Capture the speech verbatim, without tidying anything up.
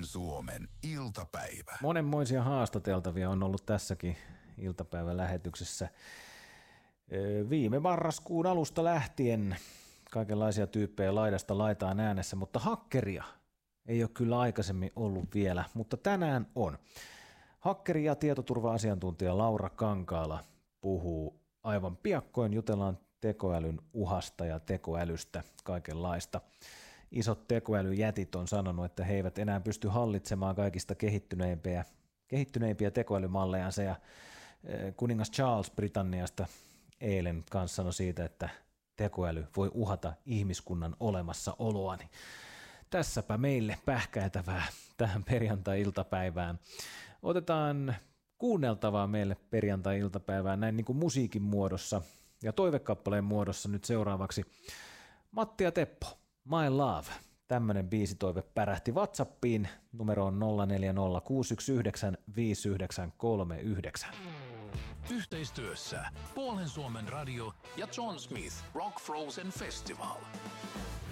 Puolen Suomen iltapäivä. Monenmoisia haastateltavia on ollut tässäkin iltapäivän lähetyksessä. Viime marraskuun alusta lähtien kaikenlaisia tyyppejä laidasta laitaan äänessä, mutta hakkeria ei ole kyllä aikaisemmin ollut vielä, mutta tänään on. Hakkeri ja tietoturva-asiantuntija Laura Kankaala puhuu aivan piakkoin. Jutellaan tekoälyn uhasta ja tekoälystä kaikenlaista. Isot tekoälyjätit on sanonut, että he eivät enää pysty hallitsemaan kaikista kehittyneimpiä, kehittyneimpiä tekoälymallejansa, ja kuningas Charles Britanniasta eilen kanssa sanoi siitä, että tekoäly voi uhata ihmiskunnan olemassaoloa. Niin tässäpä meille pähkäiltävää tähän perjantai-iltapäivään. Otetaan kuunneltavaa meille perjantai-iltapäivään näin niin kuin musiikin muodossa ja toivekappaleen muodossa nyt seuraavaksi. Matti ja Teppo, My Love. Tämmöinen biisitoive pärähti WhatsAppiin numeroon nolla neljä nolla kuusi yksi yhdeksän viisi yhdeksän kolme yhdeksän. Yhteistyössä Puolen Suomen radio ja John Smith Rock Frozen Festival.